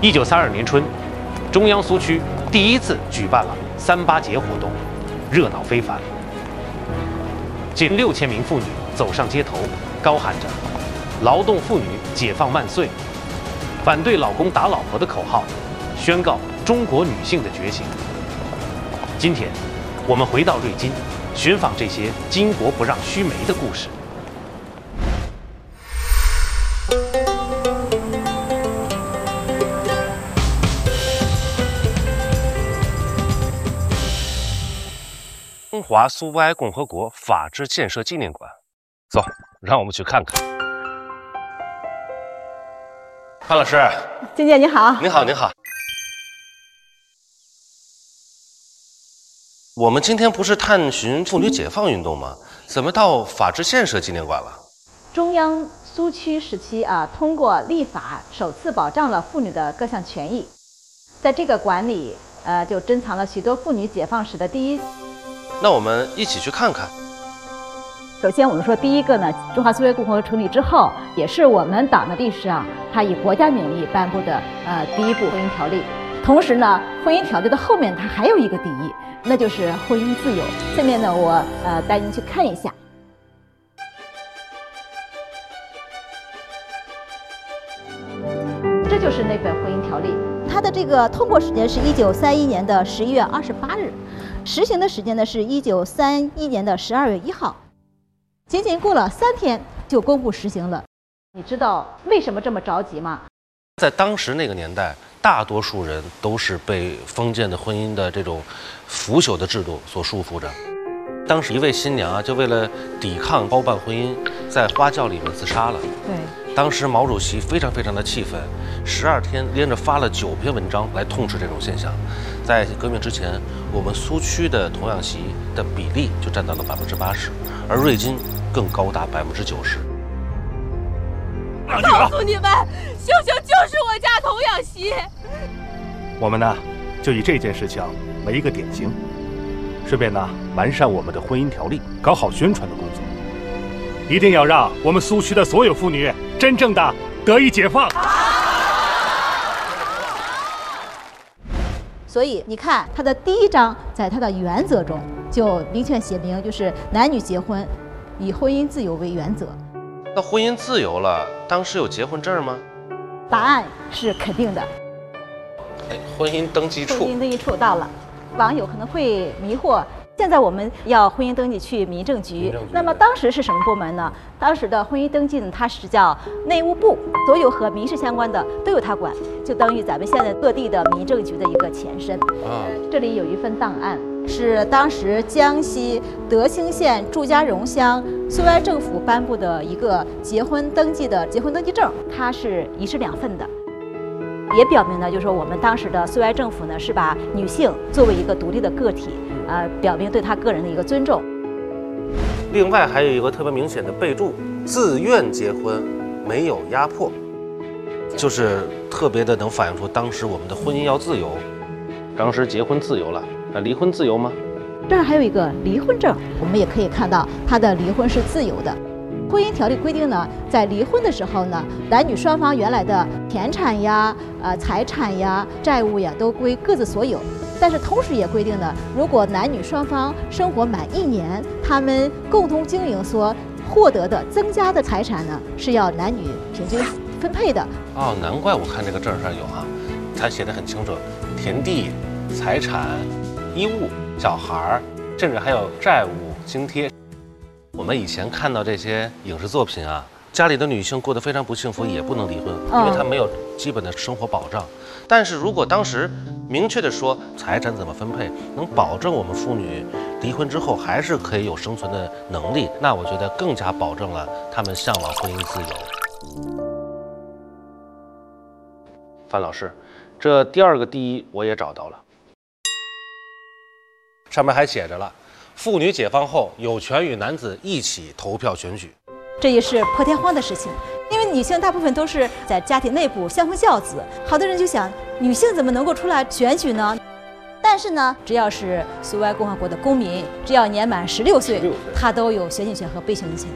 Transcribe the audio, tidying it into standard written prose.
1932年春，中央苏区第一次举办了3·8节活动，热闹非凡。近6000名妇女走上街头，高喊着“劳动妇女解放万岁”，反对老公打老婆的口号，宣告中国女性的觉醒。今天，我们回到瑞金，寻访这些巾帼不让须眉的故事。中华苏维埃共和国法治建设纪念馆，走，让我们去看看。潘老师， 金姐你好。 您好，您好。我们今天不是探寻妇女解放运动吗？怎么到法治建设纪念馆了？ 中央苏区时期通过立法首次保障了妇女的各项权益，在这个馆里就珍藏了许多妇女解放史的第一。 那我们一起去看看。 首先，我们说第一个呢，中华苏维埃共和国成立之后，也是我们党的历史上，它以国家名义颁布的第一部婚姻条例。同时呢，婚姻条例的后面它还有一个第一，那就是婚姻自由。下面呢，我带您去看一下。这就是那本婚姻条例，它的这个通过时间是1931年的11月28日，实行的时间呢是1931年的12月1号，仅仅过了3天就公布实行了。你知道为什么这么着急吗？ 在当时那个年代，大多数人都是被封建的婚姻的这种腐朽的制度所束缚着。当时一位新娘就为了抵抗包办婚姻，在花轿里面自杀了。 对， 当时毛主席非常的气愤，12天连着发了9篇文章来痛斥这种现象。在革命之前，我们苏区的童养媳的比例就占到了80%，而瑞金更高达90%。 告诉你们，秀秀就是我家童养媳。 我们呢，就以这件事情为一个典型，顺便呢完善我们的婚姻条例，搞好宣传的工作，一定要让我们苏区的所有妇女真正的得以解放。 所以你看，它的第1章在它的原则中就明确写明，就是男女结婚以婚姻自由为原则。 那婚姻自由了，当时有结婚证吗？ 答案是肯定的。 婚姻登记处。 婚姻登记处到了，网友可能会迷惑。现在我们要婚姻登记去民政局，那么当时是什么部门呢？当时的婚姻登记呢，它是叫内务部，所有和民事相关的都由它管，就等于咱们现在各地的民政局的一个前身。这里有一份档案，是当时江西德兴县祝家榕乡苏维埃政府颁布的一个结婚登记证，它是1式2份的。也表明呢，就是说我们当时的苏维埃政府呢，是把女性作为一个独立的个体，表明对她个人的一个尊重。 另外还有一个特别明显的备注：自愿结婚，没有压迫，就是特别的能反映出当时我们的婚姻要自由。当时结婚自由了，那离婚自由吗？ 这儿还有一个离婚证，我们也可以看到它的离婚是自由的。婚姻条例规定呢，在离婚的时候呢，男女双方原来的田产呀、财产呀、债务呀，都归各自所有。但是同时也规定呢，如果男女双方生活满1年，他们共同经营所获得的增加的财产呢，是要男女平均分配的。 哦，难怪我看这个证上有它写得很清楚，田地、财产、衣物、小孩，甚至还有债务津贴。我们以前看到这些影视作品家里的女性过得非常不幸福，也不能离婚，因为她没有基本的生活保障。但是如果当时明确的说财产怎么分配，能保证我们妇女离婚之后还是可以有生存的能力，那我觉得更加保证了她们向往婚姻自由。范老师，这第2个第一我也找到了，上面还写着了：妇女解放后有权与男子一起投票选举。 这也是破天荒的事情，因为女性大部分都是在家庭内部相夫教子，好多人就想，女性怎么能够出来选举呢？但是呢，只要是苏维埃共和国的公民，只要年满16岁，他都有选举权和被选举权。